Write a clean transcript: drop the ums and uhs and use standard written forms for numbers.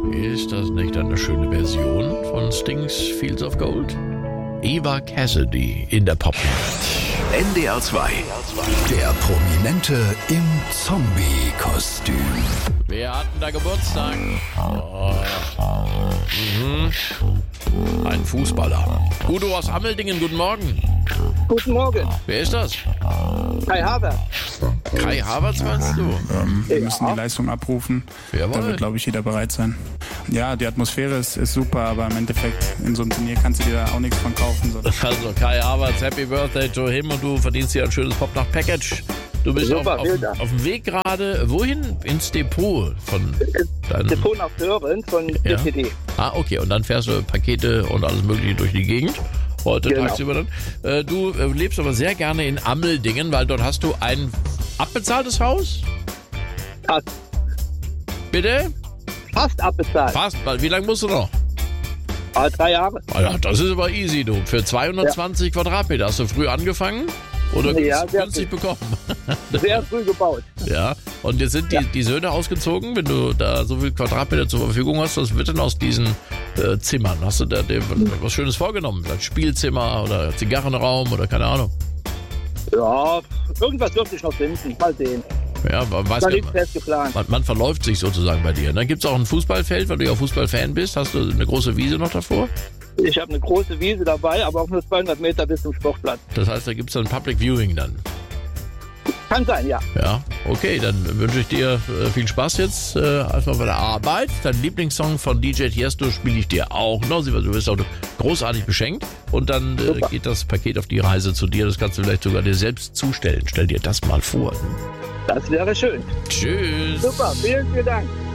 Ist das nicht eine schöne Version von Stings Fields of Gold? Eva Cassidy in der Popnacht. NDR 2. Der Prominente im Zombie-Kostüm. Wir hatten da Geburtstag. Oh. Ein Fußballer. Udo aus Ammeldingen, guten Morgen. Guten Morgen. Wer ist das? Kai Havertz. Kai Havertz meinst du? Wir müssen die Leistung abrufen. Jawohl. Da wird, glaube ich, jeder bereit sein. Ja, die Atmosphäre ist super, aber im Endeffekt in so einem Turnier kannst du dir da auch nichts von kaufen. Also Kai Havertz, Happy Birthday to him und du verdienst dir ein schönes Popnacht-Package. Du bist Super, auf dem Weg gerade, wohin? Ins Depot von deinem... Depot nach Dören von DPD. Ah, okay, und dann fährst du Pakete und alles mögliche durch die Gegend. Heute Genau. tagsüber dann. Du lebst aber sehr gerne in Ammeldingen, weil dort hast du ein abbezahltes Haus? Fast. Bitte? Fast abbezahlt. Fast, weil wie lange musst du noch? 3 Jahre. Ah ja, das ist aber easy, du. Für 220 Quadratmeter. Hast du früh angefangen? Oder Ja, sehr günstig bekommen? Sehr früh gebaut. Ja, und jetzt sind die Söhne ausgezogen, wenn du da so viel Quadratmeter zur Verfügung hast, was wird denn aus diesen Zimmern? Hast du da dir was Schönes vorgenommen? Vielleicht Spielzimmer oder Zigarrenraum oder keine Ahnung? Ja, irgendwas dürfte ich noch finden. Mal sehen. Ja, man weiß Da ja, liegt fest geplant. man verläuft sich sozusagen bei dir. Und dann gibt es auch ein Fußballfeld, weil du ja Fußballfan bist. Hast du eine große Wiese noch davor? Ich habe eine große Wiese dabei, aber auch nur 200 Meter bis zum Sportplatz. Das heißt, da gibt es dann Public Viewing dann. Kann sein, ja. Ja, okay, dann wünsche ich dir viel Spaß jetzt erstmal bei der Arbeit. Dein Lieblingssong von DJ Tiesto spiele ich dir auch noch. Du wirst auch großartig beschenkt. Und dann geht das Paket auf die Reise zu dir. Das kannst du vielleicht sogar dir selbst zustellen. Stell dir das mal vor. Das wäre schön. Tschüss. Super, vielen Dank.